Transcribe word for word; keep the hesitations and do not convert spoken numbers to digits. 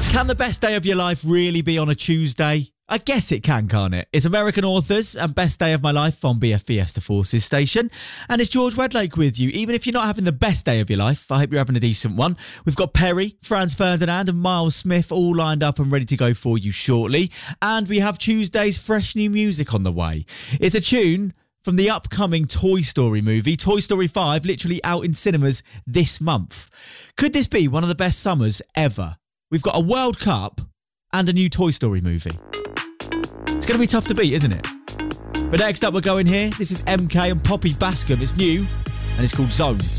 Can the best day of your life really be on a Tuesday? I guess it can, can't it? It's American Authors and Best Day of My Life on B F Fiesta Forces station. And it's George Wedlake with you. Even if you're not having the best day of your life, I hope you're having a decent one. We've got Perry, Franz Ferdinand and Miles Smith all lined up and ready to go for you shortly. And we have Tuesday's fresh new music on the way. It's a tune from the upcoming Toy Story movie, Toy Story five, literally out in cinemas this month. Could this be one of the best summers ever? We've got a World Cup and a new Toy Story movie. It's going to be tough to beat, isn't it? But next up, we're going here. This is M K and Poppy Bascom. It's new, and it's called Zone.